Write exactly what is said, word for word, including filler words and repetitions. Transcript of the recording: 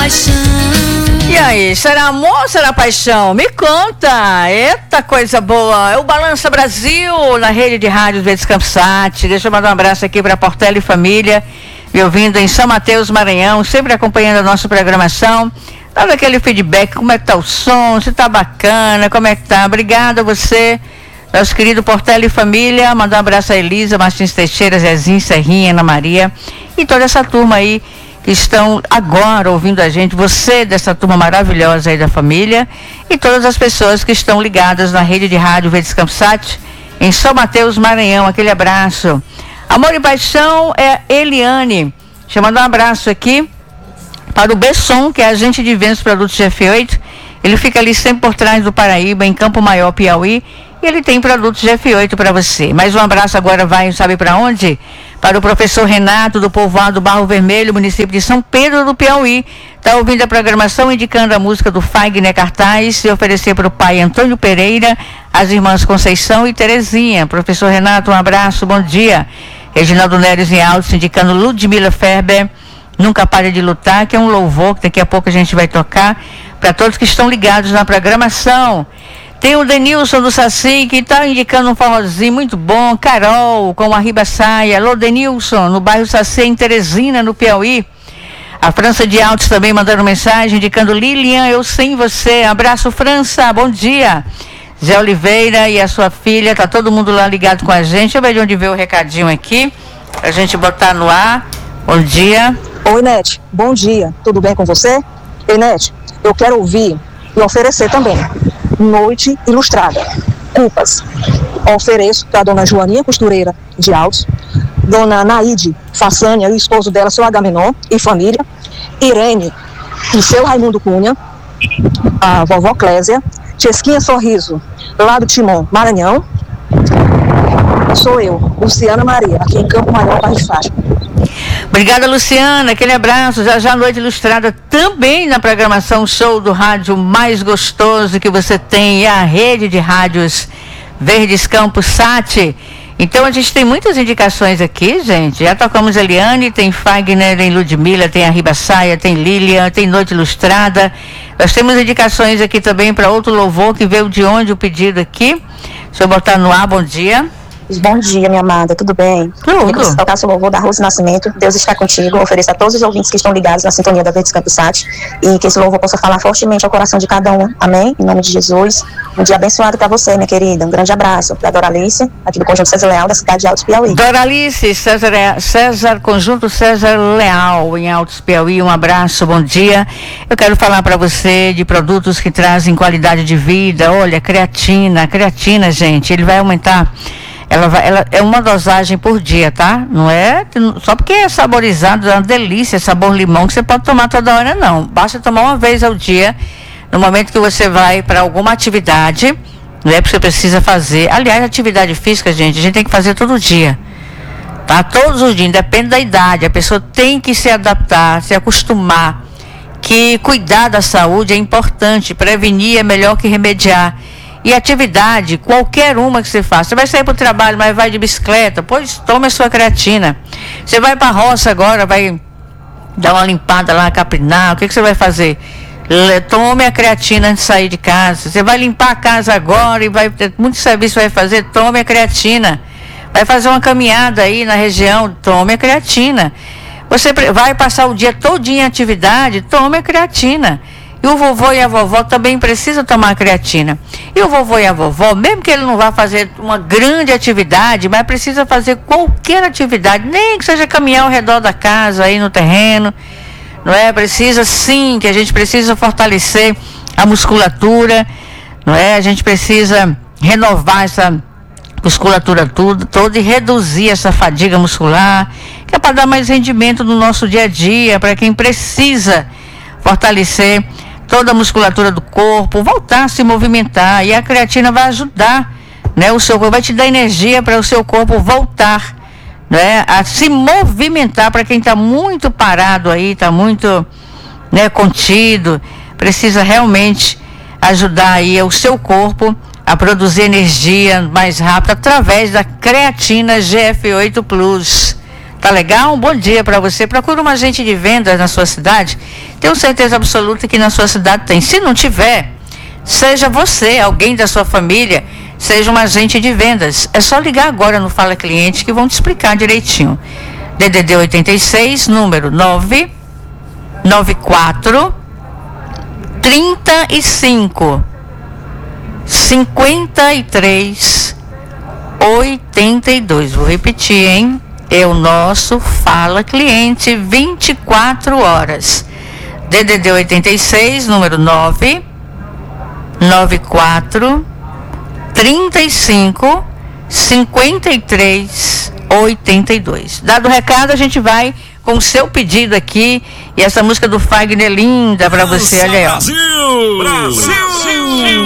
paixão. E aí, será amor ou será paixão? Me conta. Eita, coisa boa. É o Balança Brasil na rede de rádios Verdes Campos Sat. Deixa eu mandar um abraço aqui para Portela e família, me ouvindo em São Mateus, Maranhão, sempre acompanhando a nossa programação. Dá aquele feedback, como é que tá o som, se tá bacana, como é que tá. Obrigada a você, nosso querido Portela e família. Mandar um abraço a Elisa, Martins Teixeira, Zezinho, Serrinha, Ana Maria e toda essa turma aí que estão agora ouvindo a gente, você dessa turma maravilhosa aí da família e todas as pessoas que estão ligadas na rede de rádio Verdes Campos Sat em São Mateus, Maranhão. Aquele abraço. Amor e paixão é Eliane. Deixa eu mandar um abraço aqui para o Besson, que é agente de vendas produtos G F oito. Ele fica ali sempre por trás do Paraíba, em Campo Maior, Piauí, e ele tem produtos G F oito para você. Mais um abraço agora vai, sabe para onde? Para o professor Renato, do povoado Barro Vermelho, município de São Pedro do Piauí. Está ouvindo a programação, indicando a música do Fagner Cartaz e oferecer para o pai Antônio Pereira, as irmãs Conceição e Terezinha. Professor Renato, um abraço, bom dia. Reginaldo Neres em Altos, indicando Ludmila Ferber, Nunca Pare de Lutar, que é um louvor que daqui a pouco a gente vai tocar para todos que estão ligados na programação. Tem o Denilson do Saci, que está indicando um forrozinho muito bom. Carol, com a Riba Saia. Alô, Denilson, no bairro Saci, em Teresina, no Piauí. A França de Altos também mandando mensagem, indicando Lilian, eu sem você. Abraço, França, bom dia. Zé Oliveira e a sua filha, tá todo mundo lá ligado com a gente. Deixa eu ver de onde veio o recadinho aqui, pra gente botar no ar. Bom dia. Oi, Nete, bom dia. Tudo bem com você? Ei, Nete, eu quero ouvir e oferecer também Noite Ilustrada, Culpas. Ofereço para a dona Joaninha Costureira de Altos, dona Naide Façanha e o esposo dela, seu Agamenon e família, Irene e seu Raimundo Cunha, a vovó Clésia, Chesquinha Sorriso, lá do Timon, Maranhão. Sou eu, Luciana Maria, aqui em Campo Maior, Barra de Fátima. Obrigada, Luciana, aquele abraço. Já já Noite Ilustrada também na programação show do rádio mais gostoso que você tem, é a rede de rádios Verdes Campos Sat. Então a gente tem muitas indicações aqui, gente. Já tocamos Eliane, tem Fagner, tem Ludmila, tem a Riba Saia, tem Lilian, tem Noite Ilustrada. Nós temos indicações aqui também para outro louvor que veio de onde o pedido aqui. Deixa eu botar no ar, bom dia. Bom dia, minha amada, tudo bem? Tudo. Tocar seu louvor da Rose Nascimento. Deus está contigo. Ofereço a todos os ouvintes que estão ligados na sintonia da Verdes Campos Sat e que esse louvor possa falar fortemente ao coração de cada um. Amém? Em nome de Jesus. Um dia abençoado para você, minha querida. Um grande abraço da Doralice, aqui do Conjunto César Leal, da cidade de Altos, Piauí. Doralice, César, César, Conjunto César Leal, em Altos, Piauí. Um abraço, bom dia. Eu quero falar para você de produtos que trazem qualidade de vida. Olha, creatina, creatina, gente, ele vai aumentar. Ela, vai, ela é uma dosagem por dia, tá? Não é só porque é saborizado, é uma delícia, sabor limão, que você pode tomar toda hora, não. Basta tomar uma vez ao dia, no momento que você vai para alguma atividade, não é? Porque você precisa fazer. Aliás, atividade física, gente, a gente tem que fazer todo dia, tá? Todos os dias, independe da idade, a pessoa tem que se adaptar, se acostumar, que cuidar da saúde é importante, prevenir é melhor que remediar. E atividade, qualquer uma que você faça. Você vai sair para o trabalho, mas vai de bicicleta, pois tome a sua creatina. Você vai para a roça agora, vai dar uma limpada lá, caprinar, o que, que você vai fazer? Tome a creatina antes de sair de casa. Você vai limpar a casa agora e vai ter muito serviço vai fazer, tome a creatina. Vai fazer uma caminhada aí na região, tome a creatina. Você vai passar o dia todinho em atividade, tome a creatina. E o vovô e a vovó também precisam tomar creatina. E o vovô e a vovó, mesmo que ele não vá fazer uma grande atividade, mas precisa fazer qualquer atividade, nem que seja caminhar ao redor da casa, aí no terreno, não é? Precisa sim, que a gente precisa fortalecer a musculatura, não é? A gente precisa renovar essa musculatura tudo, toda e reduzir essa fadiga muscular, que é para dar mais rendimento no nosso dia a dia, para quem precisa fortalecer toda a musculatura do corpo, voltar a se movimentar, e a creatina vai ajudar, né, o seu corpo, vai te dar energia para o seu corpo voltar, né, a se movimentar. Para quem está muito parado aí, está muito, né, contido, precisa realmente ajudar aí o seu corpo a produzir energia mais rápido através da creatina G F oito Plus. Tá legal? Um bom dia para você. Procura um agente de vendas na sua cidade. Tenho certeza absoluta que na sua cidade tem. Se não tiver, seja você, alguém da sua família, seja um agente de vendas. É só ligar agora no Fala Cliente que vão te explicar direitinho. D D D oitenta e seis, número nove nove quatro trinta e cinco cinquenta e três oitenta e dois. Vou repetir, hein? É o nosso Fala Cliente, vinte e quatro horas. D D D oitenta e seis, número nove nove quatro trinta e cinco cinquenta e três oitenta e dois. Dado o recado, a gente vai com o seu pedido aqui. E essa música do Fagner linda pra você, olha aí, ó. Brasil! Brasil! Brasil!